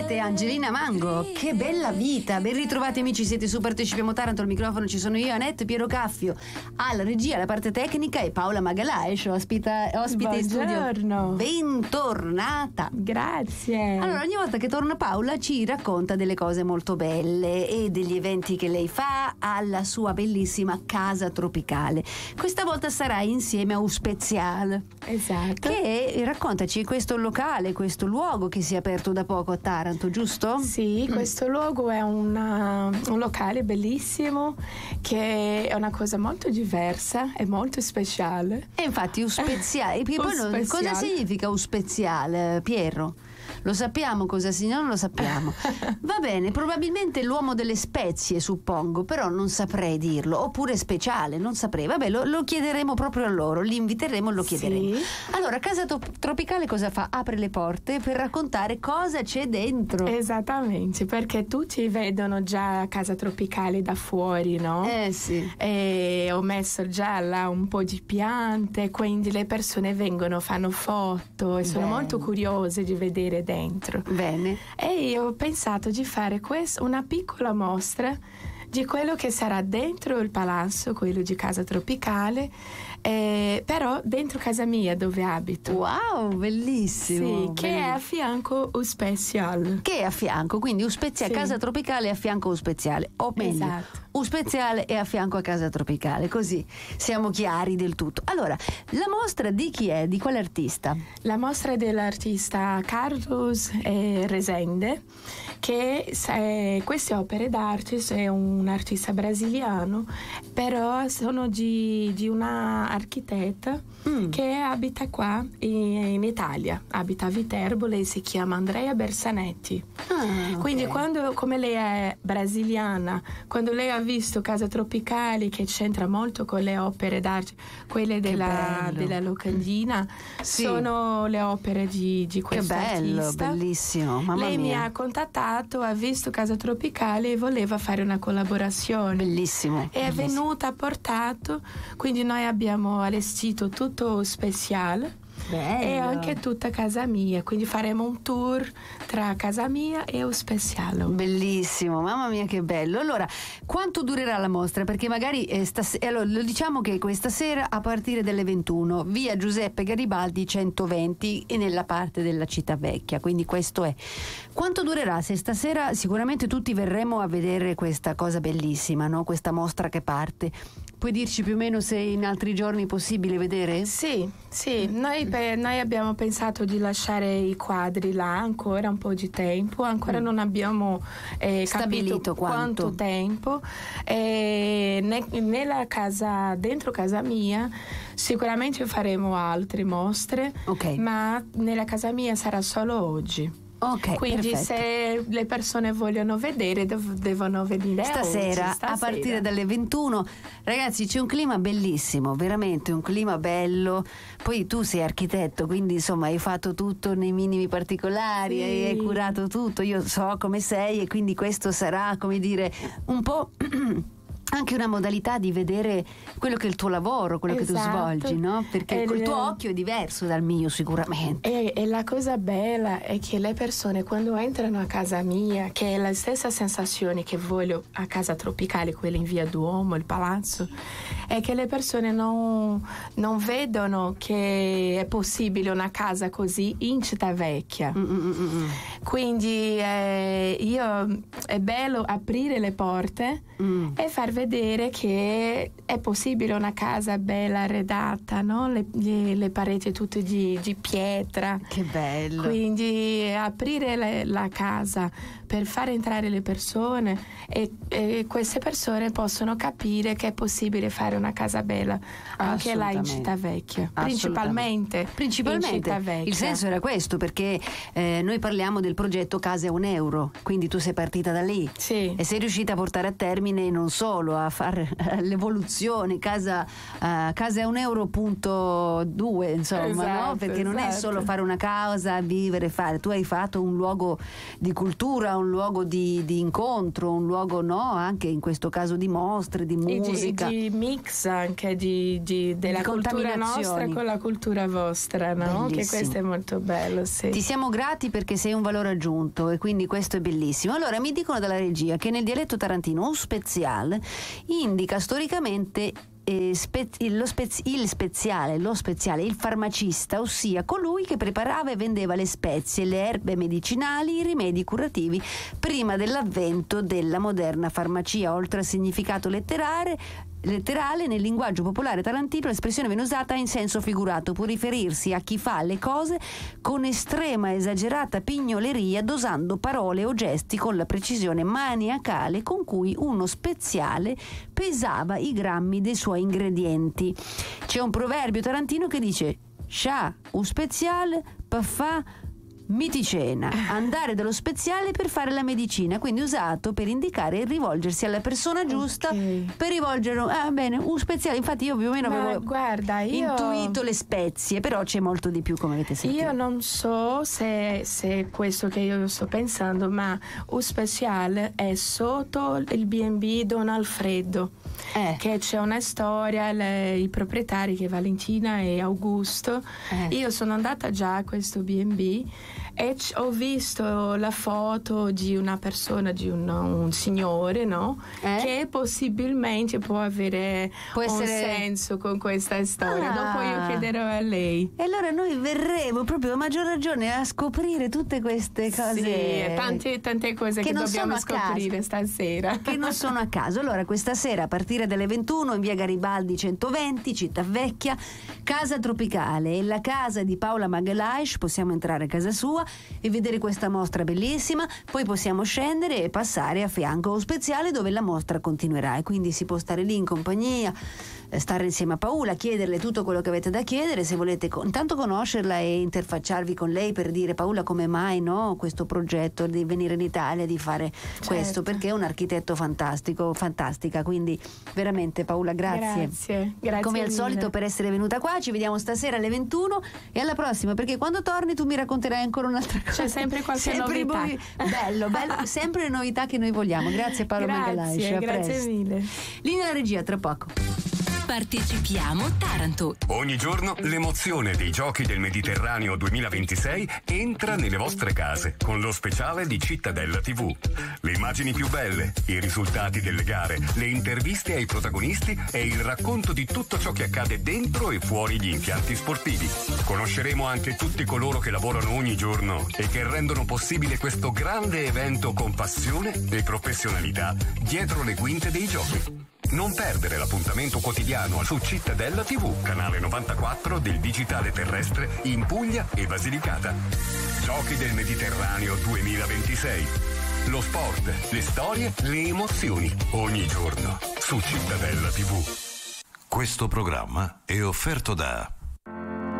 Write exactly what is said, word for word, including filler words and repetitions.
Siete Angelina Mango, che bella vita. Ben ritrovati amici, siete su Partecipiamo Taranto, al microfono ci sono io, Annette, Piero Caffio, alla regia, la parte tecnica e Paola Magalhaes, ospita, ospite in studio. Buongiorno. Bentornata. Grazie. Allora, ogni volta che torna Paola ci racconta delle cose molto belle e degli eventi che lei fa alla sua bellissima casa tropicale. Questa volta sarà insieme a Uspezial. Esatto. Che raccontaci questo locale, questo luogo che si è aperto da poco a Taranto, giusto? Sì, questo luogo è una, un locale bellissimo che è una cosa molto diversa e molto speciale. E infatti Uspeziale, poi non- cosa significa Uspeziale, Piero? Lo sappiamo cosa significa? Non lo sappiamo. Va bene, probabilmente l'uomo delle spezie, suppongo, però non saprei dirlo. Oppure speciale, non saprei. Vabbè, lo, lo chiederemo proprio a loro, li inviteremo e lo chiederemo. Sì. Allora, Casa Top- Tropicale cosa fa? Apre le porte per raccontare cosa c'è dentro. Esattamente, perché tutti vedono già Casa Tropicale da fuori, no? Eh sì. E ho messo già là un po' di piante, quindi le persone vengono, fanno foto e sono Bene. molto curiose di vedere dentro. Bene. E io ho pensato di fare quest- una piccola mostra di quello che sarà dentro il palazzo, quello di Casa Tropicale, eh, però dentro casa mia dove abito. Wow, bellissimo. Sì, che è a fianco Uspezial. Che è a fianco, quindi Uspeziale, Sì. Casa Tropicale è a fianco a Uspeziale, o meglio, Esatto. Uspeziale è a fianco a Casa Tropicale, così siamo chiari del tutto. Allora, la mostra di chi è? Di quale artista? La mostra è dell'artista Carlos eh, Resende, che eh, queste opere d'arte è un artista brasiliano, però sono di, di una architetta Mm. che abita qua in, in Italia, abita a Viterbo, lei si chiama Andrea Bersanetti. Ah, Quindi ok. quando, come lei è brasiliana, quando lei ha visto Casa Tropicale, che c'entra molto con le opere d'arte, quelle della, bello. della locandina, Sì. sono le opere di, di Che questo bello, artista. bellissimo, mamma Lei mi mia. ha contattato, ha visto Casa Tropicale e voleva fare una collaborazione. Bellissimo. È bellissimo. venuta, ha portato, quindi noi abbiamo allestito tutto speciale. Bello. E anche tutta casa mia, quindi faremo un tour tra casa mia e Uspezial. Bellissimo, mamma mia che bello. Allora, quanto durerà la mostra? Perché magari eh, stas- allora, lo diciamo che questa sera a partire dalle ventuno, via Giuseppe Garibaldi centoventi e nella parte della città vecchia, quindi questo è. Quanto durerà? Se stasera sicuramente tutti verremo a vedere questa cosa bellissima, no? Questa mostra che parte. Puoi dirci più o meno se in altri giorni è possibile vedere? Sì, sì, noi, pe- noi abbiamo pensato di lasciare i quadri là ancora un po' di tempo, ancora Mm. non abbiamo eh, Stabilito capito quanto. quanto tempo. E ne- nella casa, dentro casa mia, sicuramente faremo altre mostre, Ok. ma nella casa mia sarà solo oggi. Ok, Quindi perfetto. se le persone vogliono vedere dev- devono venire Stasera, oggi, stasera. a partire dalle ventuno. Ragazzi, c'è un clima bellissimo, veramente un clima bello. Poi tu sei architetto, quindi insomma hai fatto tutto nei minimi particolari, Sì. hai, hai curato tutto, io so come sei e quindi questo sarà, come dire, un po' anche una modalità di vedere quello che è il tuo lavoro, quello che tu Esatto. svolgi, no? Perché E il le- tuo occhio è diverso dal mio sicuramente. E, e la cosa bella è che le persone quando entrano a casa mia, che è la stessa sensazione che voglio a Casa Tropicale, quella in via Duomo, il palazzo, è che le persone non, non vedono che è possibile una casa così in città vecchia. Mm, mm, mm, mm. Quindi eh, io, è bello aprire le porte Mm. e far vedere che è possibile una casa bella arredata, no? le, le, le pareti tutte di, di pietra. Che bello. Quindi aprire le- la casa per far entrare le persone e, e queste persone possono capire che è possibile fare una casa bella anche là in Assolutamente. città vecchia, Assolutamente. principalmente, Principalmente in città vecchia. il senso era questo, perché eh, noi parliamo del progetto Case a un euro, quindi tu sei partita da lì Sì. e sei riuscita a portare a termine non solo solo a fare l'evoluzione, casa, uh, casa è un euro punto due, insomma, esatto, no? Perché esatto. non è solo fare una casa, vivere, fare. Tu hai fatto un luogo di cultura, un luogo di, di incontro, un luogo, no? Anche in questo caso di mostre, di musica. Di, di mix anche di, di, della di cultura nostra con la cultura vostra, no? Che questo è molto bello, sì. Ti siamo grati perché sei un valore aggiunto e quindi questo è bellissimo. Allora mi dicono dalla regia che nel dialetto tarantino un speziale indica storicamente eh, spe- lo spez- il speziale, lo speziale, il farmacista, ossia colui che preparava e vendeva le spezie, le erbe medicinali, i rimedi curativi prima dell'avvento della moderna farmacia. Oltre al significato letterale letterale, nel linguaggio popolare tarantino l'espressione viene usata in senso figurato, può riferirsi a chi fa le cose con estrema esagerata pignoleria, dosando parole o gesti con la precisione maniacale con cui uno speziale pesava i grammi dei suoi ingredienti. C'è un proverbio tarantino che dice: scià un speziale per fa miticena, andare dallo speziale per fare la medicina, quindi usato per indicare il rivolgersi alla persona giusta, okay. Per rivolgere ah, bene, un speziale. Infatti io più o meno ma avevo guarda, io... intuito le spezie, però c'è molto di più, come avete sentito. Io non so se, se è questo che io sto pensando, ma un speciale è sotto il B and B Don Alfredo, eh. che c'è una storia, le, i proprietari che Valentina e Augusto, eh. io sono andata già a questo B and B e c- ho visto la foto di una persona, di un, un signore, no? Eh? Che possibilmente può avere può un essere... senso con questa storia. Ah. Dopo io chiederò a lei. E allora noi verremo proprio a maggior ragione a scoprire tutte queste cose. Sì, tante, tante cose che, che dobbiamo scoprire stasera. Che non sono a caso. Allora questa sera a partire dalle ventuno in via Garibaldi centoventi, Città Vecchia, Casa Tropicale, è la casa di Paola Magalhaes, possiamo entrare a casa sua e vedere questa mostra bellissima, poi possiamo scendere e passare a fianco allo speziale dove la mostra continuerà e quindi si può stare lì in compagnia, stare insieme a Paola, chiederle tutto quello che avete da chiedere, se volete co- intanto conoscerla e interfacciarvi con lei per dire: Paola, come mai, no, questo progetto di venire in Italia, di fare certo. questo, perché è un architetto fantastico, fantastica, quindi veramente Paola grazie, grazie, grazie come al mille. solito per essere venuta qua. Ci vediamo stasera alle ventuno e alla prossima, perché quando torni tu mi racconterai ancora un'altra cosa. C'è sempre qualche sempre novità. Noi, bello, bello, sempre le novità che noi vogliamo. Grazie Paola Magalhaes. Grazie, grazie presto. mille. Linea alla regia, tra poco. Partecipiamo Taranto. Ogni giorno l'emozione dei Giochi del Mediterraneo duemilaventisei entra nelle vostre case con lo speciale di Cittadella tivù. Le immagini più belle, i risultati delle gare, le interviste ai protagonisti e il racconto di tutto ciò che accade dentro e fuori gli impianti sportivi. Conosceremo anche tutti coloro che lavorano ogni giorno e che rendono possibile questo grande evento con passione e professionalità dietro le quinte dei Giochi. Non perdere l'appuntamento quotidiano su Cittadella tivù, canale novantaquattro del digitale terrestre in Puglia e Basilicata. Giochi del Mediterraneo duemilaventisei. Lo sport, le storie, le emozioni, ogni giorno su Cittadella tivù. Questo programma è offerto da